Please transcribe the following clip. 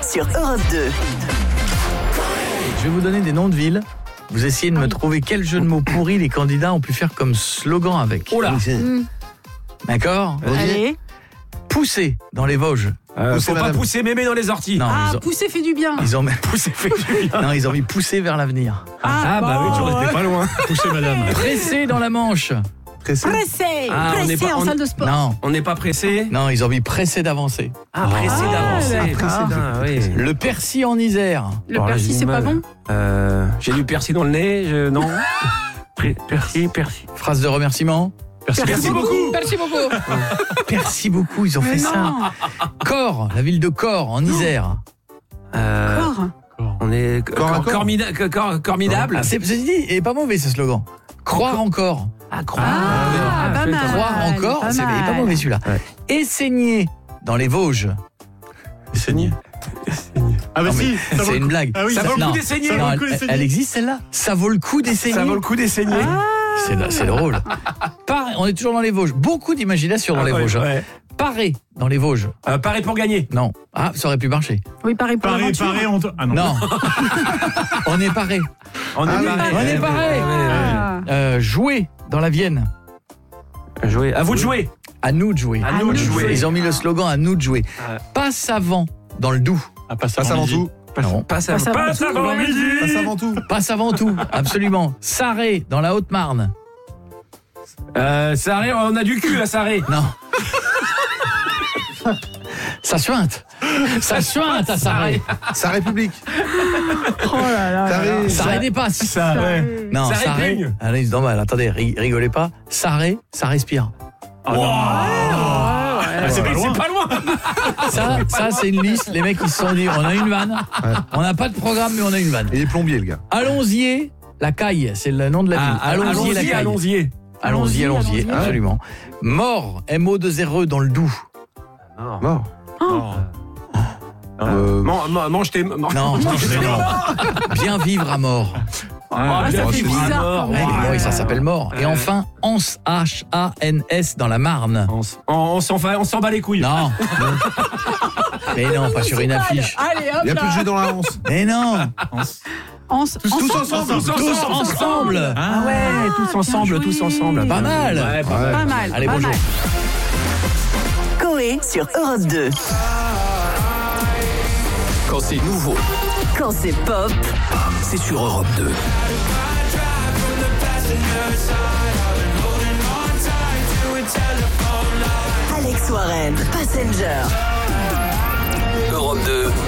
sur Europe 2. Je vais vous donner des noms de villes. Vous essayez de me trouver quel jeu de mots pourri les candidats ont pu faire comme slogan avec. Oh là. D'accord. Allez. Pousser dans les Vosges. Faut pas pousser mémé dans les orties. Non, Pousser fait du bien. ils ont mis Pousser fait du bien. non, ils ont mis pousser vers l'avenir. Bah oui, tu restais pas loin. Poussez madame. Presser dans la Manche. Pressé. on n'est pas- en on- salle de sport. Non, On n'est pas pressé. non, ils ont mis presser d'avancer. Pressé d'avancer. Oui. Le persil en Isère. Le Oh, là, persil, j'ai c'est du pas mal. bon. J'ai du persil dans le nez, non. Persil. Phrase de remerciement. Merci beaucoup. Merci beaucoup. Merci beaucoup, ils ont fait ça. Corps, la ville de Corps en Isère. Corps. On est formidable. Ah, c'est dit, il est pas mauvais ce slogan. Croire encore. Croire. Pas mal. Croire encore, il est pas mauvais celui-là. Ouais. Essaigner dans les Vosges. Saigné. Ah bah Non, mais si, ça vaut c'est le une coup. blague. Ah oui, Ça vaut le Non, coup d'essayer. Ça vaut non, le coup d'essayer. elle existe celle-là. Ça vaut le coup d'essayer. Ça vaut le coup d'essayer. C'est drôle. On est toujours dans les Vosges. Beaucoup d'imagination dans les Vosges. Ouais. Parer dans les Vosges. Pareil pour gagner. Non. Ah, ça aurait pu marcher. Oui, pareil pour Paré, l'aventure. Ah non. Non. On est paré. On est pareil. On est pareil. Jouer dans la Vienne. Jouer. À vous de jouer. À nous de jouer. À nous de jouer. Ils ont mis le slogan à nous de jouer. Passe avant dans le Doubs. Ah, passe avant tout. Non. Passe avant midi. Passe avant tout. Passe avant tout. Absolument. Sarré dans la Haute-Marne. Sarré, on a du cul là, Sarré. Non. Ça suinte. Ça suinte à Sarré. Sa République. Oh là là. Sarré. Sarré dépasse. Ça, ouais. Non, Sarré Sarré. peigne. Allez, non, mais attendez, rigolez pas. Sarré, ça respire. C'est pas loin. C'est pas loin. Ça c'est une liste. Les mecs, ils se sont dit, on a une vanne. On n'a pas de programme, mais on a une vanne. Il est plombier, le gars. Allons-y, la caille, c'est le nom de la ville. Allons-y, la caille. Allons-y. Allons-y. Absolument. Mort, MO2RE dans le Doubs. Mort. Mange tes. Non, bien vivre à mort. Ça fait bizarre. Ouais, mais oui, ça s'appelle mort. Et enfin, Hans, H-A-N-S dans la Marne. On s'en bat les couilles. Non. Mais non, pas sur une affiche. Allez, hop Il n'y a là. plus de jeu dans la hanse. Mais non. Tous ensemble. Tous ensemble. Ah ouais, tous ensemble. Pas mal. Ouais, pas mal. Pas mal. Allez, pas bonjour. mal. Coé sur Europe 2. Quand c'est nouveau, Quand c'est pop, c'est sur Europe 2. Alex Warren, Passenger.